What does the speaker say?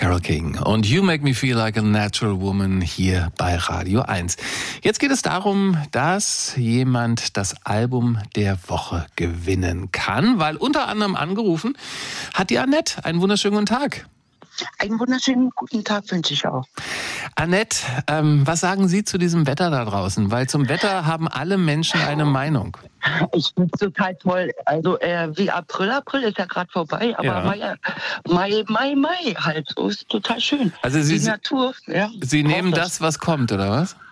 Carole King und You Make Me Feel Like a Natural Woman hier bei Radio 1. Jetzt geht es darum, dass jemand das Album der Woche gewinnen kann, weil unter anderem angerufen hat die Annette. Einen wunderschönen guten Tag. Einen wunderschönen guten Tag wünsche ich auch. Annette, was sagen Sie zu diesem Wetter da draußen? Weil zum Wetter haben alle Menschen eine Meinung. Ich finde es total toll. Also wie April ist ja gerade vorbei, aber Ja. Mai halt. So ist total schön. Also die Natur, ja. Sie nehmen das, was kommt, oder was?